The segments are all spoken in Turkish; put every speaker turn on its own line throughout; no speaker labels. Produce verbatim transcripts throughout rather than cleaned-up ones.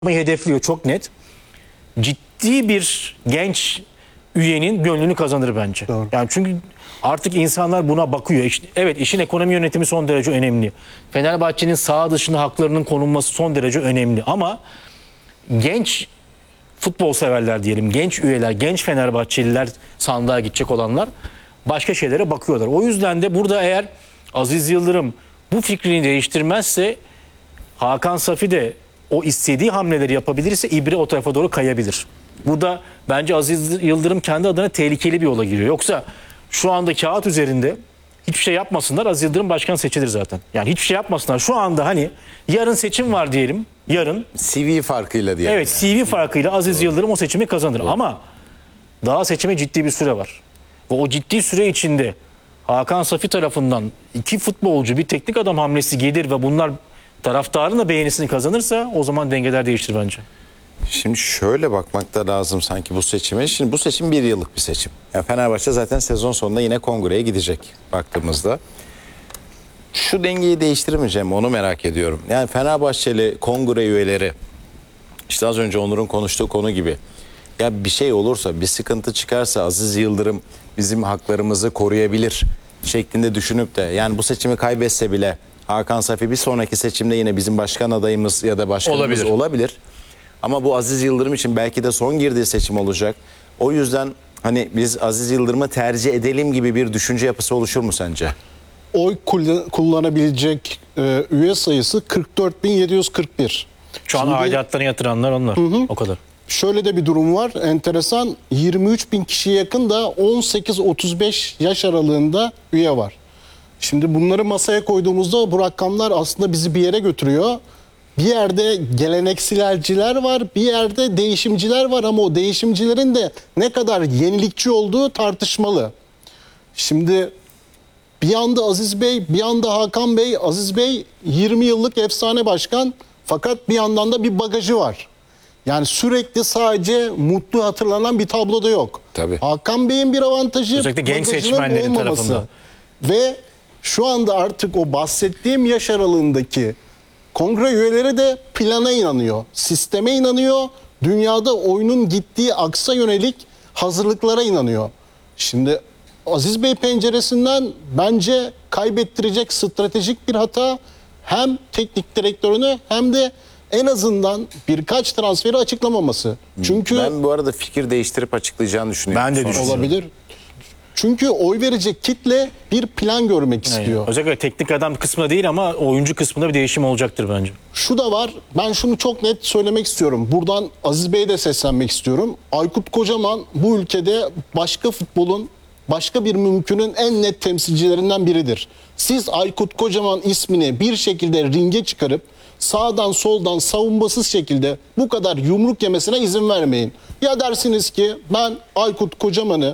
hedefliyor, çok net. Ciddi bir genç üyenin gönlünü kazanır bence.
Doğru.
Yani çünkü artık insanlar buna bakıyor. İşte, evet, işin ekonomi yönetimi son derece önemli. Fenerbahçe'nin saha dışında haklarının konulması son derece önemli. Ama genç futbol severler diyelim, genç üyeler, genç Fenerbahçeliler, sandığa gidecek olanlar başka şeylere bakıyorlar. O yüzden de burada eğer Aziz Yıldırım bu fikrini değiştirmezse, Hakan Safi de o istediği hamleleri yapabilirse ibre o tarafa doğru kayabilir. Burada bence Aziz Yıldırım kendi adına tehlikeli bir yola giriyor. Yoksa şu anda kağıt üzerinde hiçbir şey yapmasınlar, Aziz Yıldırım başkan seçilir zaten. Yani hiçbir şey yapmasınlar. Şu anda hani yarın seçim var diyelim. Yarın
C V farkıyla diyelim.
evet,
yani.
C V farkıyla Aziz Doğru. Yıldırım o seçimi kazanır. Doğru. Ama daha seçime ciddi bir süre var. Ve o ciddi süre içinde Hakan Safi tarafından iki futbolcu, bir teknik adam hamlesi gelir ve bunlar taraftarın da beğenisini kazanırsa o zaman dengeler değiştir bence.
Şimdi şöyle bakmak da lazım sanki bu seçime. Şimdi bu seçim bir yıllık bir seçim. Yani Fenerbahçe zaten sezon sonunda yine kongreye gidecek baktığımızda. Şu dengeyi değiştirmeyeceğim, onu merak ediyorum. Yani Fenerbahçeli kongre üyeleri, işte az önce Onur'un konuştuğu konu gibi, ya bir şey olursa, bir sıkıntı çıkarsa Aziz Yıldırım bizim haklarımızı koruyabilir şeklinde düşünüp de, yani bu seçimi kaybetse bile Hakan Safi bir sonraki seçimde yine bizim başkan adayımız ya da başkanımız olabilir. olabilir. Ama bu Aziz Yıldırım için belki de son girdiği seçim olacak. O yüzden hani biz Aziz Yıldırım'ı tercih edelim gibi bir düşünce yapısı oluşur mu sence?
Oy kullanabilecek e, üye sayısı kırk dört bin yedi yüz kırk bir.
Şu an
Şimdi,
aidatlarını yatıranlar onlar. Hı hı. O kadar.
Şöyle de bir durum var. Enteresan, yirmi üç bin kişiye yakın da on sekiz otuz beş yaş aralığında üye var. Şimdi bunları masaya koyduğumuzda bu rakamlar aslında bizi bir yere götürüyor. Bir yerde gelenekselciler var, bir yerde değişimciler var ama o değişimcilerin de ne kadar yenilikçi olduğu tartışmalı. Şimdi bir yanda Aziz Bey, bir yanda Hakan Bey. Aziz Bey yirmi yıllık efsane başkan, fakat bir yandan da bir bagajı var. Yani sürekli sadece mutlu hatırlanan bir tablo da yok.
Tabii.
Hakan Bey'in bir avantajı
özellikle genç seçmenlerin tarafında.
Ve şu anda artık o bahsettiğim yaş aralığındaki kongre üyeleri de plana inanıyor, sisteme inanıyor, dünyada oyunun gittiği aksa yönelik hazırlıklara inanıyor. Şimdi Aziz Bey penceresinden bence kaybettirecek stratejik bir hata, hem teknik direktörünü hem de en azından birkaç transferi açıklamaması. Çünkü
ben bu arada fikir değiştirip açıklayacağını düşünüyorum.
Ben de düşünüyorum.
Olabilir. Çünkü oy verecek kitle bir plan görmek istiyor.
Yani, özellikle teknik adam kısmında değil ama oyuncu kısmında bir değişim olacaktır bence.
Şu da var. Ben şunu çok net söylemek istiyorum. Buradan Aziz Bey'e de seslenmek istiyorum. Aykut Kocaman bu ülkede başka futbolun, başka bir mümkünün en net temsilcilerinden biridir. Siz Aykut Kocaman ismini bir şekilde ringe çıkarıp sağdan soldan savunmasız şekilde bu kadar yumruk yemesine izin vermeyin. Ya dersiniz ki ben Aykut Kocaman'ı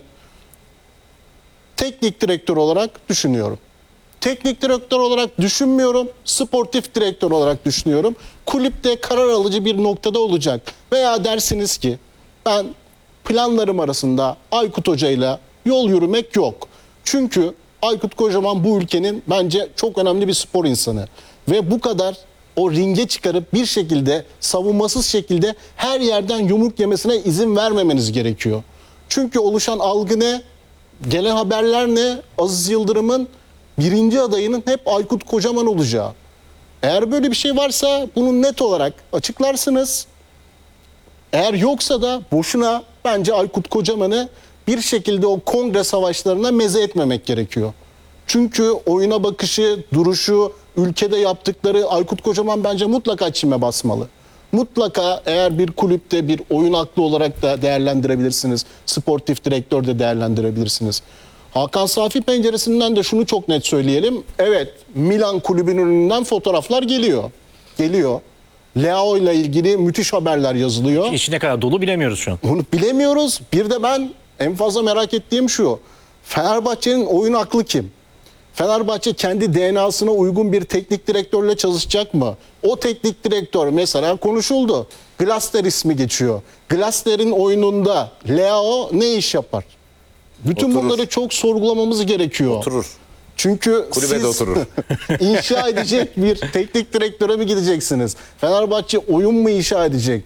teknik direktör olarak düşünüyorum. Teknik direktör olarak düşünmüyorum, sportif direktör olarak düşünüyorum. Kulüpte karar alıcı bir noktada olacak. Veya dersiniz ki ben planlarım arasında Aykut Hoca'yla yol yürümek yok. Çünkü Aykut Kocaman bu ülkenin bence çok önemli bir spor insanı. Ve bu kadar o ringe çıkarıp bir şekilde savunmasız şekilde her yerden yumruk yemesine izin vermemeniz gerekiyor. Çünkü oluşan algı ne? Gelen haberler ne? Aziz Yıldırım'ın birinci adayının hep Aykut Kocaman olacağı. Eğer böyle bir şey varsa bunu net olarak açıklarsınız. Eğer yoksa da boşuna bence Aykut Kocaman'ı bir şekilde o kongre savaşlarına meze etmemek gerekiyor. Çünkü oyuna bakışı, duruşu, ülkede yaptıkları, Aykut Kocaman bence mutlaka çime basmalı. Mutlaka eğer bir kulüpte bir oyun aklı olarak da değerlendirebilirsiniz. Sportif direktör de değerlendirebilirsiniz. Hakan Safi penceresinden de şunu çok net söyleyelim. Evet, Milan kulübünün önünden fotoğraflar geliyor. Geliyor. Leao ile ilgili müthiş haberler yazılıyor.
İşi ne kadar dolu bilemiyoruz şu an.
Bunu bilemiyoruz. Bir de ben en fazla merak ettiğim şu. Fenerbahçe'nin oyun aklı kim? Fenerbahçe kendi D N A'sına uygun bir teknik direktörle çalışacak mı? O teknik direktör mesela konuşuldu. Glasner ismi geçiyor. Glasner'in oyununda Leao ne iş yapar? Bütün
Oturur.
bunları çok sorgulamamız gerekiyor.
Oturur.
Çünkü
Kulübede
siz
oturur.
inşa edecek bir teknik direktöre mi gideceksiniz? Fenerbahçe oyun mu inşa edecek?